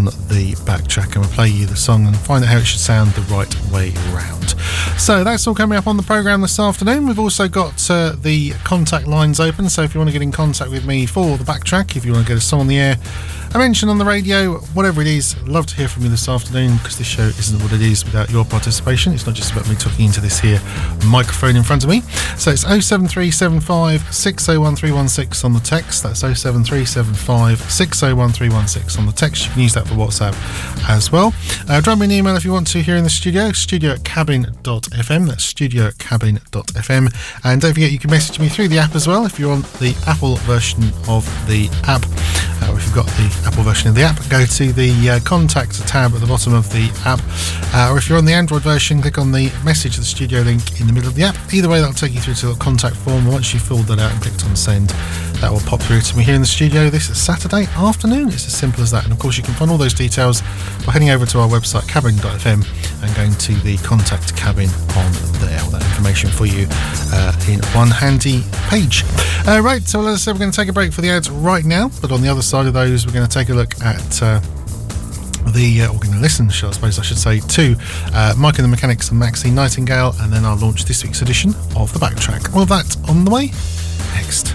on the backtrack, and we'll play you the song and find out how it should sound the right way round. So that's all coming up on the programme this afternoon. We've also got the contact lines open, so if you want to get in contact with me for the backtrack, if you want to get a song on the air, a mention on the radio, whatever it is, I'd love to hear from you this afternoon, because this show isn't what it is without your participation. It's not just about me talking into this here microphone in front of me. So it's 07375 601316 on the text. That's 07375 601316 on the text. You can use that for WhatsApp as well. Drop me an email if you want to here in the studio@cabin.fm. That's studio@cabin.fm. And don't forget, you can message me through the app as well if you're on the Apple version of the app. Or if you've got the Apple version of the app, go to the contact tab at the bottom of the app. Or if you're on the Android version, click on the message the studio link in the middle of the app. Either way, that'll take you through to the contact form. Once you've filled that out and clicked on send, that will pop through to me here in the studio this Saturday afternoon. It's as simple as that. And of course, you can find all those details by heading over to our website, cabin.fm, and going to the contact cabin on there. All that information for you in one handy page. Right, so as I said, we're going to take a break for the ads right now, but on the other side of those, we're going to take a look at we're going to listen, I suppose I should say, to Mike and the Mechanics and Maxine Nightingale, and then I'll launch this week's edition of the Backtrack. All of that on the way next.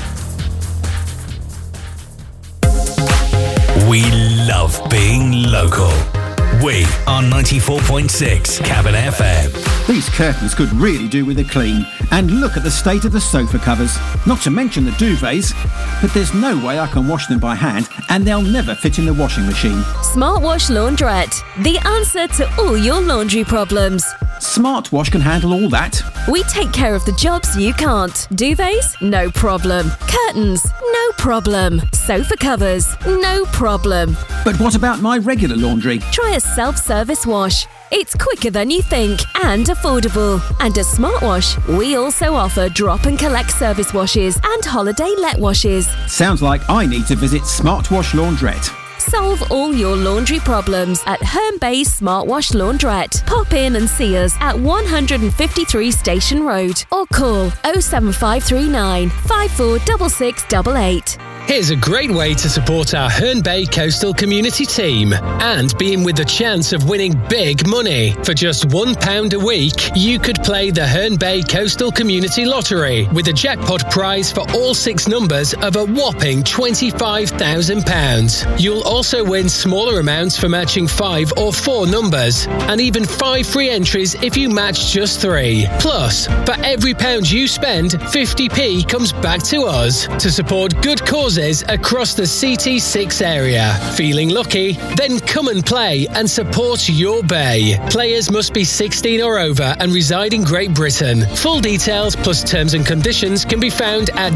We love being local. We are 94.6 Cabin FM. These curtains could really do with a clean. And look at the state of the sofa covers. Not to mention the duvets. But there's no way I can wash them by hand, and they'll never fit in the washing machine. Smart Wash Laundrette, the answer to all your laundry problems. Smart Wash can handle all that. We take care of the jobs you can't. Duvets? No problem. Curtains? No problem. Sofa covers? No problem. But what about my regular laundry? Try a self-service wash. It's quicker than you think and affordable. And at Smart Wash, we also offer drop and collect service washes and holiday let washes. Sounds like I need to visit Smart Wash Laundrette. Solve all your laundry problems at Herne Bay's Smart Wash Laundrette. Pop in and see us at 153 Station Road or call 07539 546688. Here's a great way to support our Herne Bay Coastal Community team and be in with the chance of winning big money. For just £1 a week, you could play the Herne Bay Coastal Community Lottery with a jackpot prize for all 6 numbers of a whopping £25,000. You'll also win smaller amounts for matching 5 or 4 numbers, and even 5 free entries if you match just 3. Plus, for every £1 you spend, 50p comes back to us to support good causes across the CT6 area. Feeling lucky? Then come and play and support your bay. Players must be 16 or over and reside in Great Britain. Full details plus terms and conditions can be found at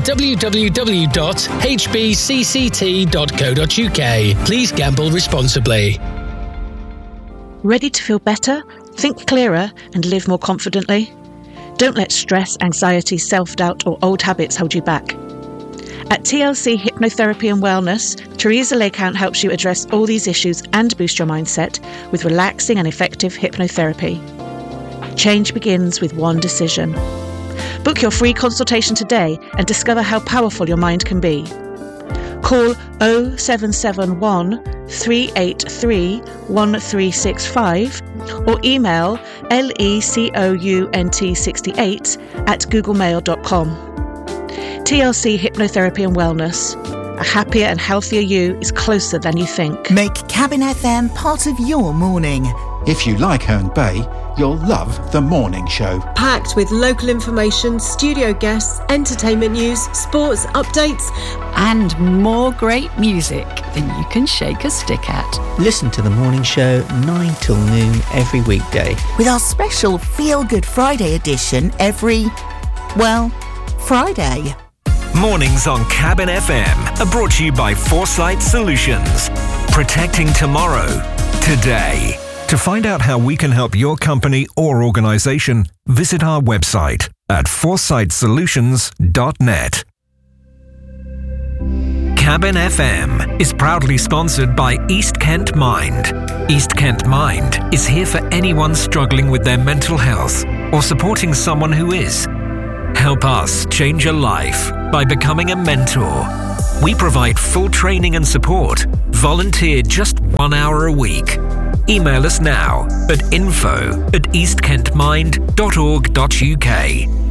www.hbcct.co.uk. Please gamble responsibly. Ready to feel better, think clearer and live more confidently? Don't let stress, anxiety, self-doubt or old habits hold you back. At TLC Hypnotherapy and Wellness, Teresa Lecount helps you address all these issues and boost your mindset with relaxing and effective hypnotherapy. Change begins with one decision. Book your free consultation today and discover how powerful your mind can be. Call 0771 383 1365 or email lecount68@googlemail.com. TLC Hypnotherapy and Wellness. A happier and healthier you is closer than you think. Make Cabin FM part of your morning. If you like Herne Bay, you'll love the morning show. Packed with local information, studio guests, entertainment news, sports updates, and more great music than you can shake a stick at. Listen to the morning show 9 till noon every weekday. With our special Feel Good Friday edition every, Friday. Mornings on Cabin FM are brought to you by Foresight Solutions. Protecting tomorrow, today. To find out how we can help your company or organisation, visit our website at foresightsolutions.net. Cabin FM is proudly sponsored by East Kent Mind. East Kent Mind is here for anyone struggling with their mental health or supporting someone who is. Help us change a life by becoming a mentor. We provide full training and support. Volunteer just 1 hour a week. Email us now at info@eastkentmind.org.uk.